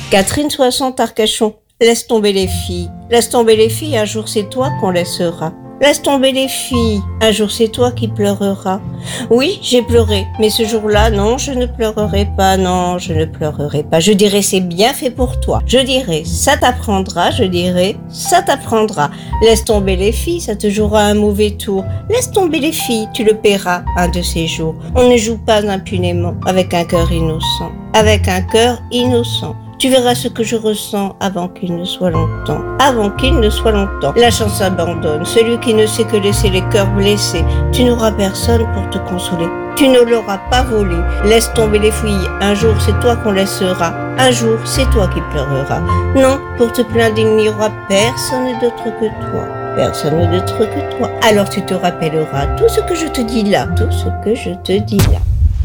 Catherine 60 Arcachon. Laisse tomber les filles. Laisse tomber les filles, un jour c'est toi qu'on laissera. Laisse tomber les filles, un jour c'est toi qui pleureras. Oui, j'ai pleuré, mais ce jour-là, non, je ne pleurerai pas, non, je ne pleurerai pas. Je dirais c'est bien fait pour toi. Je dirais ça t'apprendra, je dirais ça t'apprendra. Laisse tomber les filles, ça te jouera un mauvais tour. Laisse tomber les filles, tu le paieras un de ces jours. On ne joue pas impunément avec un cœur innocent. Avec un cœur innocent. Tu verras ce que je ressens avant qu'il ne soit longtemps. Avant qu'il ne soit longtemps. La chance abandonne. Celui qui ne sait que laisser les cœurs blessés. Tu n'auras personne pour te consoler. Tu ne l'auras pas volé. Laisse tomber les filles. Un jour, c'est toi qu'on laissera. Un jour, c'est toi qui pleureras. Non, pour te plaindre, il n'y aura personne d'autre que toi. Personne d'autre que toi. Alors tu te rappelleras tout ce que je te dis là. Tout ce que je te dis là.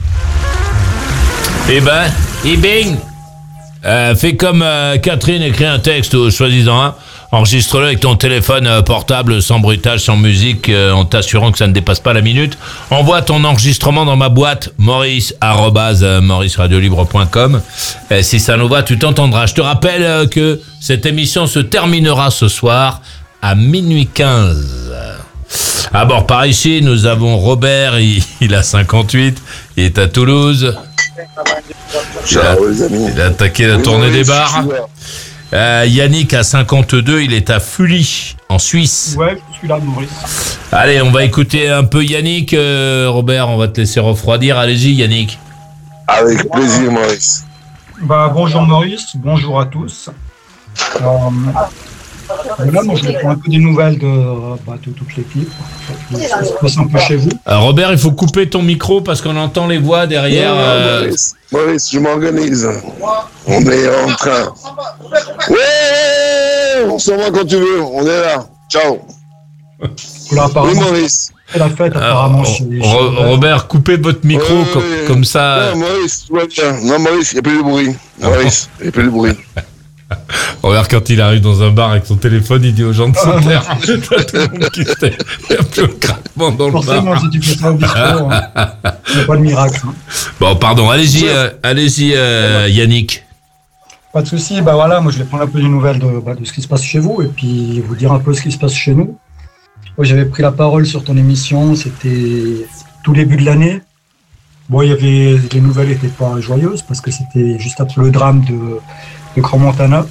Eh ben, bing. Fais comme Catherine, écris un texte au soi-disant 1, enregistre-le avec ton téléphone portable, sans bruitage, sans musique, en t'assurant que ça ne dépasse pas la minute. Envoie ton enregistrement dans ma boîte maurice@mauriceradiolibre.com. Si ça nous va, tu t'entendras. Je te rappelle que cette émission se terminera ce soir à minuit 15. À bord par ici, nous avons Robert, il a 58, il est à Toulouse. Il a attaqué la tournée des bars. Yannick a 52, il est à Fully, en Suisse. Ouais, je suis là, Maurice. Allez, on va écouter un peu Yannick. Robert, on va te laisser refroidir. Allez-y, Yannick. Avec plaisir, Maurice. Bonjour Maurice, bonjour à tous. Là, moi, je vais prendre un peu des nouvelles de toute l'équipe. Ça se passe un peu chez vous. Robert, il faut couper ton micro parce qu'on entend les voix derrière. Maurice, je m'organise. On est en train. Ouais, on s'en va quand tu veux. On est là. Ciao. Là, oui, Maurice. C'est la fête, apparemment. Robert, coupez votre micro comme ça. Non, Maurice, tout va bien. Non, Maurice, il n'y a plus de bruit. Maurice, il n'y a plus de bruit. Regarde, quand il arrive dans un bar avec son téléphone, il dit aux gens de se taire. Tout le monde qui se tait. Il n'y a plus de craquement dans le bar. Forcément, si tu fais ça au bistrot, il n'y a pas de miracle. Bon, pardon, allez-y, Yannick. Pas de souci. Voilà, moi je vais prendre un peu des nouvelles de ce qui se passe chez vous et puis vous dire un peu ce qui se passe chez nous. Moi, j'avais pris la parole sur ton émission, c'était tout début de l'année. Bon, les nouvelles n'étaient pas joyeuses parce que c'était juste après le drame de Grand Montana.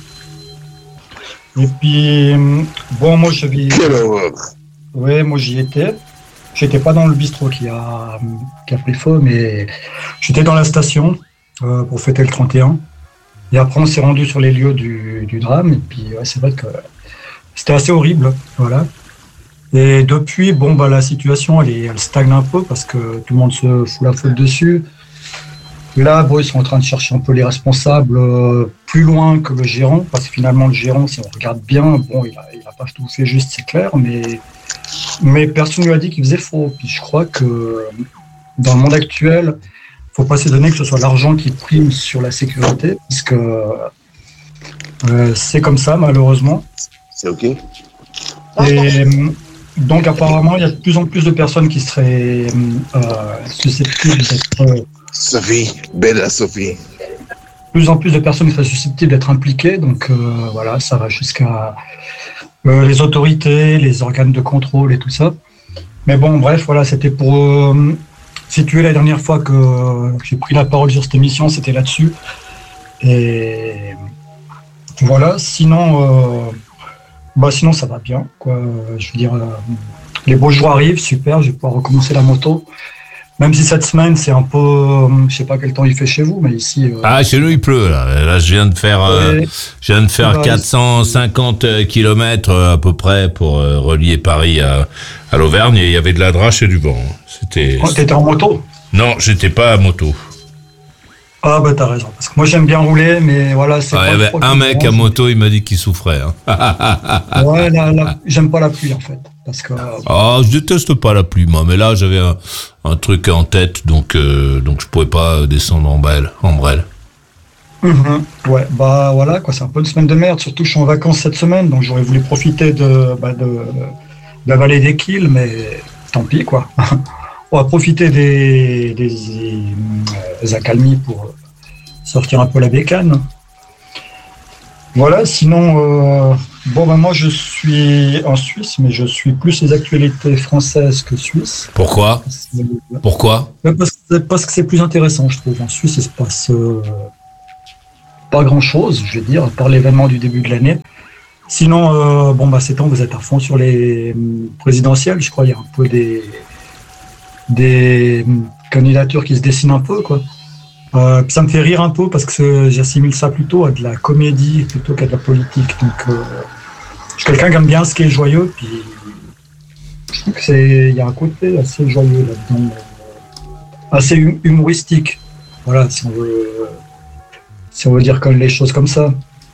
Et puis, moi j'avais. Ouais, moi j'y étais. J'étais pas dans le bistrot qui a pris feu, mais j'étais dans la station pour fêter le 31. Et après, on s'est rendu sur les lieux du drame. Et puis, c'est vrai que c'était assez horrible. Voilà. Et depuis, la situation, elle stagne un peu parce que tout le monde se fout la faute dessus. Là, ils sont en train de chercher un peu les responsables plus loin que le gérant, parce que finalement, le gérant, si on regarde bien, il a pas tout fait juste, c'est clair, mais personne ne lui a dit qu'il faisait faux. Puis je crois que dans le monde actuel, faut pas s'étonner que ce soit l'argent qui prime sur la sécurité, parce que c'est comme ça, malheureusement. C'est OK. Et donc, apparemment, il y a de plus en plus de personnes qui seraient susceptibles d'être... Sophie, belle Sophie. De plus en plus de personnes qui seraient susceptibles d'être impliquées, donc ça va jusqu'à les autorités, les organes de contrôle et tout ça. Mais bon, bref, voilà, c'était pour situer la dernière fois que j'ai pris la parole sur cette émission, c'était là-dessus. Et voilà, sinon ça va bien, quoi. Je veux dire, les beaux jours arrivent, super, je vais pouvoir recommencer la moto. Même si cette semaine, c'est un peu... je sais pas quel temps il fait chez vous, mais ici... chez nous, il pleut, là. Là, je viens de faire 450 km à peu près pour relier Paris à l'Auvergne, et il y avait de la drache et du vent. T'étais en moto ? Non, j'étais pas à moto. Ah, t'as raison. Parce que moi, j'aime bien rouler, mais voilà, c'est pas... Il y avait un mec à moto, il m'a dit qu'il souffrait. Ouais, j'aime pas la pluie, en fait. Parce que... je déteste pas la pluie, moi. Mais là, j'avais un truc en tête, donc je pouvais pas descendre en brêle. Ouais, voilà, quoi. C'est un peu une semaine de merde. Surtout, je suis en vacances cette semaine, donc j'aurais voulu profiter de la vallée des Quilles, mais tant pis, quoi. On va profiter des accalmies pour sortir un peu la bécane. Voilà, sinon, moi je suis en Suisse, mais je suis plus les actualités françaises que suisses. Pourquoi ? Parce que c'est plus intéressant, je trouve. En Suisse, il se passe pas grand-chose, je veux dire, à part l'événement du début de l'année. Sinon, ces temps, vous êtes à fond sur les présidentielles, je crois. Il y a un peu des candidatures qui se dessinent un peu, quoi. Ça me fait rire un peu parce que j'assimile ça plutôt à de la comédie plutôt qu'à de la politique. Donc, je suis quelqu'un qui aime bien ce qui est joyeux, puis je trouve il y a un côté assez joyeux là-dedans, assez humoristique. Voilà, si on veut dire comme les choses comme ça.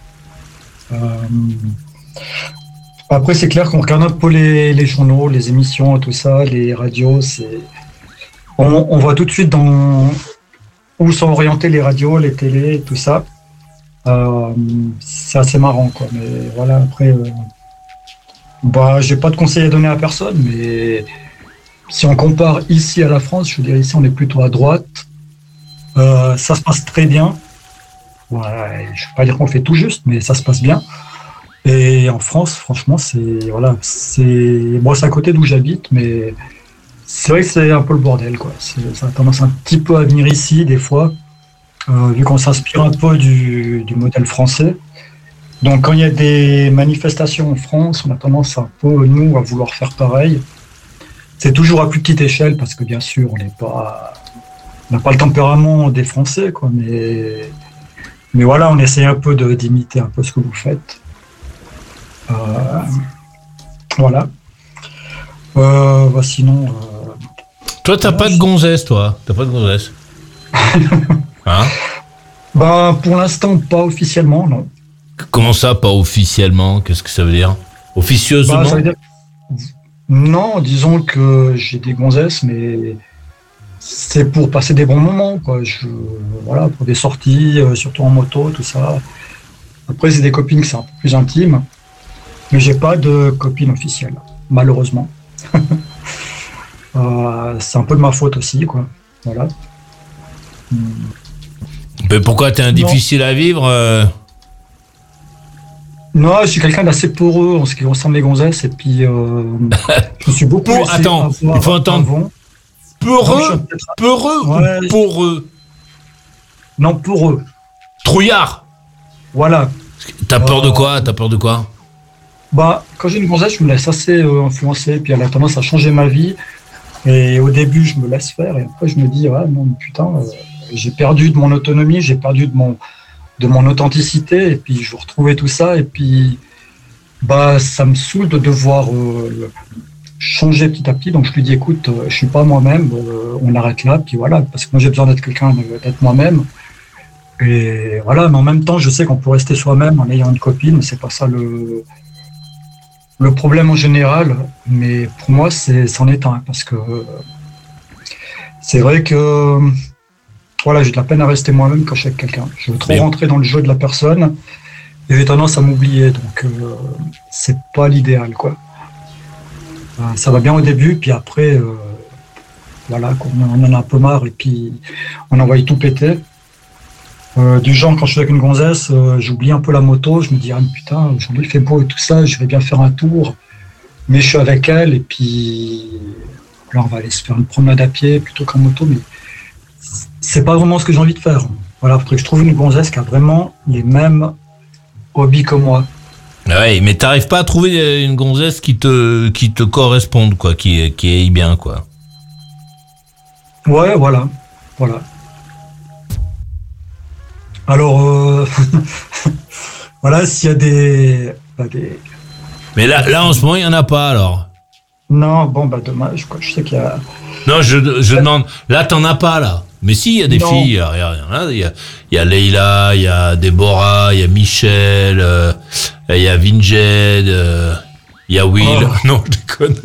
Après, c'est clair qu'on regarde un peu les journaux, les émissions, tout ça, les radios. On voit tout de suite où sont orientées les radios, les télés, tout ça. C'est assez marrant, quoi. Mais voilà, après, j'ai pas de conseils à donner à personne, mais si on compare ici à la France, je veux dire, ici, on est plutôt à droite. Ça se passe très bien. Ouais, je ne vais pas dire qu'on fait tout juste, mais ça se passe bien. Et en France, franchement, c'est à côté d'où j'habite, mais c'est vrai que c'est un peu le bordel, quoi. Ça a tendance un petit peu à venir ici, des fois, vu qu'on s'inspire un peu du modèle français. Donc, quand il y a des manifestations en France, on a tendance un peu, nous, à vouloir faire pareil. C'est toujours à plus petite échelle, parce que bien sûr, on n'a pas le tempérament des Français, quoi, mais voilà, on essaie un peu d'imiter un peu ce que vous faites. Voilà. Sinon. Toi, t'as pas de gonzesse, toi. T'as pas de gonzesse. Hein ? Pour l'instant, pas officiellement, non. Comment ça, pas officiellement ? Qu'est-ce que ça veut dire ? Officieusement ? Ça veut dire... Non, disons que j'ai des gonzesses, mais c'est pour passer des bons moments, quoi. Voilà, pour des sorties, surtout en moto, tout ça. Après, c'est des copines qui sont un peu plus intimes, mais j'ai pas de copine officielle, malheureusement. C'est un peu de ma faute aussi, quoi. Voilà. Mais pourquoi t'es un difficile à vivre Non, je suis quelqu'un d'assez peureux en ce qui concerne les gonzesses, et puis je suis beaucoup. Attends, il faut entendre. Peureux ouais. Ou poreux ? Non, peureux. Trouillard. Voilà. T'as peur de quoi ? Quand j'ai une gonzesse, je me laisse assez influencer, puis elle a tendance à changer ma vie. Et au début, je me laisse faire, et après, je me dis, non, putain, j'ai perdu de mon autonomie, j'ai perdu de mon authenticité, et puis je veux retrouver tout ça, et puis ça me saoule de devoir changer petit à petit. Donc je lui dis, écoute, je suis pas moi-même, on arrête là, puis voilà, parce que moi j'ai besoin d'être moi-même. Et voilà, mais en même temps, je sais qu'on peut rester soi-même en ayant une copine, c'est pas ça le problème en général, mais pour moi, c'en est un, parce que c'est vrai que voilà, j'ai de la peine à rester moi-même quand je suis avec quelqu'un. Je veux trop rentrer dans le jeu de la personne, et j'ai tendance à m'oublier, donc c'est pas l'idéal, quoi. Ça va bien au début, puis après, voilà, on en a un peu marre, et puis on envoie tout péter. Du genre, quand je suis avec une gonzesse, j'oublie un peu la moto, je me dis, putain, aujourd'hui il fait beau et tout ça, je vais bien faire un tour, mais je suis avec elle, et puis là on va aller se faire une promenade à pied plutôt qu'en moto, mais c'est pas vraiment ce que j'ai envie de faire. Voilà, il faudrait que je trouve une gonzesse qui a vraiment les mêmes hobbies que moi. Ouais, mais t'arrives pas à trouver une gonzesse qui te corresponde, quoi, qui aille bien, quoi. Ouais, voilà. Alors, voilà, s'il y a des... Mais là, en ce moment, il y en a pas, alors. Non, dommage, quoi. Je sais qu'il y a... Non, je demande... Là, t'en as pas, là. Mais si, il y a des filles. Il y a Leïla, il y a Déborah, il y a Michel, il y a Vinged, il y a Will. Oh. Non, je déconne.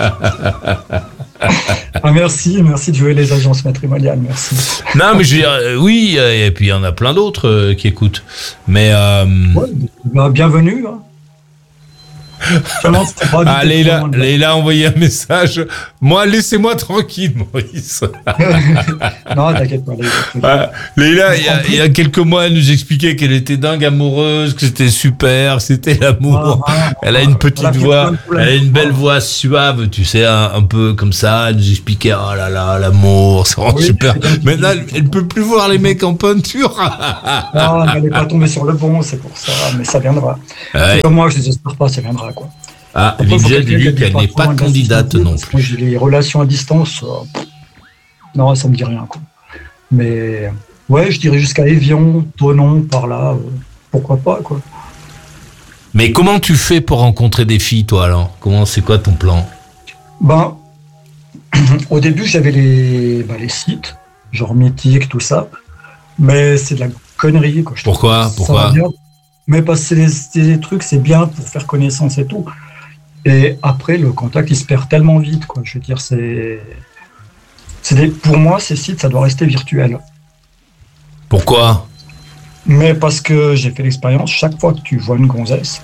Merci de jouer les agences matrimoniales, merci. Non, mais je veux dire, oui, et puis il y en a plein d'autres qui écoutent. Mais... bienvenue. Hein. Leïla a envoyé un message. Moi, laissez-moi tranquille, Maurice. Non, t'inquiète pas. Léla, il y a quelques mois, elle nous expliquait qu'elle était dingue amoureuse, que c'était super, que c'était l'amour. Elle a une petite voix, elle a une belle voix suave, tu sais, un peu comme ça. Elle nous expliquait, oh là là, l'amour, ça rend super. Maintenant, elle peut plus voir les mecs en peinture. Non, elle n'est pas tombée sur le bon, c'est pour ça, mais ça viendra. C'est comme moi, je désespère pas, ça viendra, quoi. Ah, Vigel dit qu'elle n'est pas candidate non plus. Moi, j'ai les relations à distance, non, ça me dit rien, quoi. Mais ouais, je dirais jusqu'à Évian, Thonon, par là, pourquoi pas, quoi. Mais comment tu fais pour rencontrer des filles, toi, alors ? C'est quoi ton plan ? Ben, au début, j'avais les sites, genre Mythique, tout ça, mais c'est de la connerie, quoi. Pourquoi ? Mais parce que c'est des trucs, c'est bien pour faire connaissance et tout. Et après, le contact, il se perd tellement vite, quoi. Je veux dire, pour moi, ces sites, ça doit rester virtuel. Pourquoi ? Mais parce que j'ai fait l'expérience, chaque fois que tu vois une gonzesse,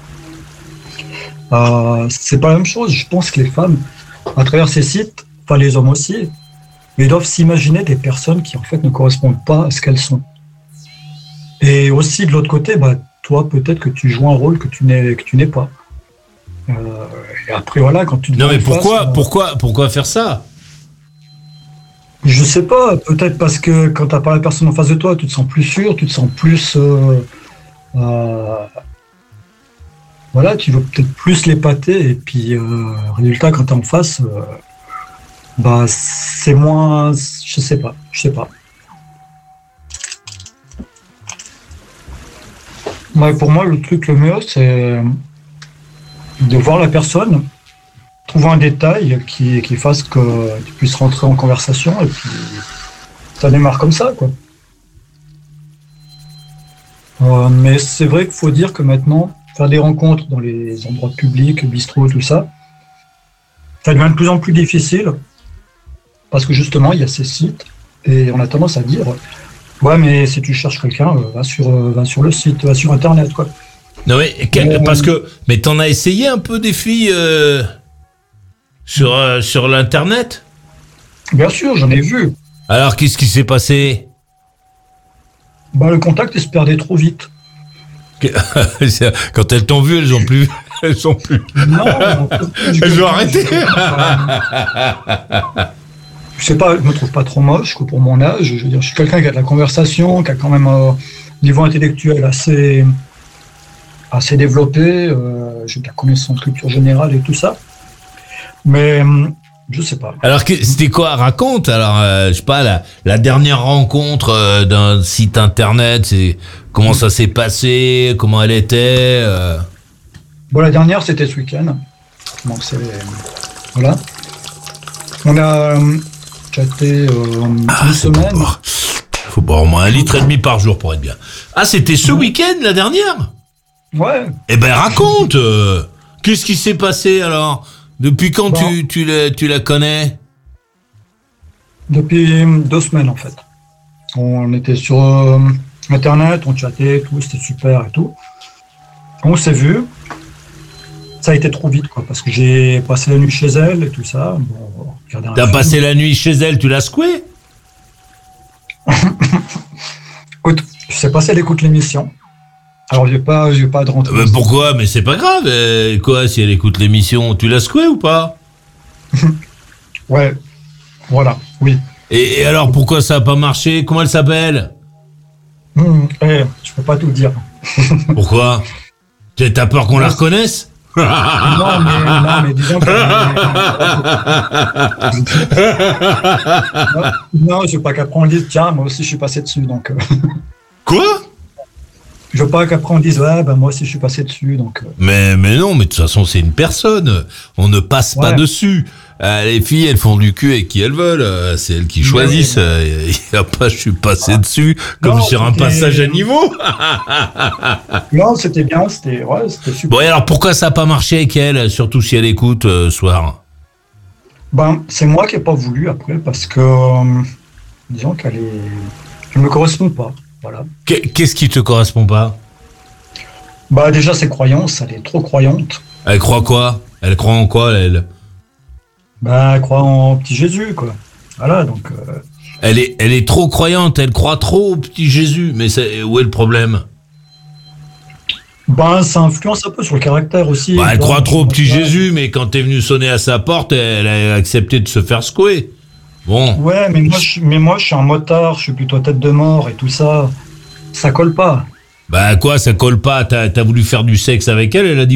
c'est pas la même chose. Je pense que les femmes, à travers ces sites, enfin les hommes aussi, ils doivent s'imaginer des personnes qui, en fait, ne correspondent pas à ce qu'elles sont. Et aussi, de l'autre côté, toi, peut-être que tu joues un rôle que tu n'es pas. Et après, voilà, quand tu... Non, mais pourquoi faire ça ? Je sais pas, peut-être parce que quand tu n'as pas la personne en face de toi, tu te sens plus sûr, tu te sens plus... voilà, tu veux peut-être plus l'épater, et puis, résultat, quand tu es en face, c'est moins... Je sais pas. Pour moi, le truc le mieux, c'est de voir la personne, trouver un détail qui fasse que tu puisses rentrer en conversation, et puis ça démarre comme ça, quoi. Mais c'est vrai qu'il faut dire que maintenant, faire des rencontres dans les endroits publics, bistrots, tout ça, ça devient de plus en plus difficile, parce que justement, il y a ces sites, et on a tendance à dire... Ouais, mais si tu cherches quelqu'un, va sur le site, va sur Internet, quoi. Non, mais t'en as essayé un peu des filles sur l'Internet ? Bien sûr, j'en ai vu. Alors, qu'est-ce qui s'est passé ? Le contact, il se perdait trop vite. Quand elles t'ont vu, elles ont plus. Non, elles ont arrêté. Je sais pas, je me trouve pas trop moche pour mon âge. Je veux dire, je suis quelqu'un qui a de la conversation, qui a quand même un niveau intellectuel assez développé. J'ai de la connaissance de culture générale et tout ça. Mais je sais pas. Alors, c'était quoi ? Raconte. Alors, je sais pas, la dernière rencontre d'un site internet, comment ça s'est passé, comment elle était. La dernière, c'était ce week-end. Donc, voilà. On a chaté une semaine. Faut boire au moins 1,5 litre par jour pour être bien. Ah, c'était ce week-end, la dernière ? Ouais. Eh ben, raconte. Qu'est-ce qui s'est passé, alors ? Depuis quand tu la connais ? Depuis 2 semaines, en fait. On était sur Internet, on chattait, tout, c'était super et tout. On s'est vu. Ça a été trop vite, quoi, parce que j'ai passé la nuit chez elle et tout ça. T'as passé la nuit chez elle, tu l'as secouée ? Écoute, je sais pas si elle écoute l'émission. Alors, je vais pas de rentrer. Pourquoi ? Mais c'est pas grave. Quoi, si elle écoute l'émission, tu l'as secouée ou pas ? Ouais, voilà, oui. Et alors, pourquoi ça a pas marché ? Comment elle s'appelle ? Je peux pas tout dire. Pourquoi ? T'as peur qu'on la reconnaisse ? Non, mais disons que... Non, je veux pas qu'après on dise, tiens, moi aussi je suis passé dessus, donc... Quoi ? Je veux pas qu'après on dise, ouais, moi aussi je suis passé dessus, donc... Mais non, mais de toute façon, c'est une personne. On ne passe pas dessus. Les filles, elles font du cul avec qui elles veulent. C'est elles qui choisissent. Il n'y a pas, je suis passé dessus, comme sur un passage à niveau. Non, c'était bien, c'était super. Bon, et alors pourquoi ça n'a pas marché avec elle, surtout si elle écoute ce soir ? C'est moi qui n'ai pas voulu après, parce que, disons qu'elle ne me correspond pas, voilà. Qu'est-ce qui te correspond pas ? Déjà, ses croyances, elle est trop croyante. Elle croit quoi ? Elle croit en quoi, elle ? Bah, elle croit en petit Jésus, quoi. Voilà, donc... Elle est trop croyante, elle croit trop au petit Jésus. Mais où est le problème? Ben, ça influence un peu sur le caractère aussi. Elle croit trop au petit Ouais. Jésus, mais quand t'es venu sonner à sa porte, elle a accepté de se faire secouer. Bon. Ouais, mais moi, je suis un motard, je suis plutôt tête de mort et tout ça. Ça colle pas. Bah quoi, ça colle pas? T'as voulu faire du sexe avec elle a dit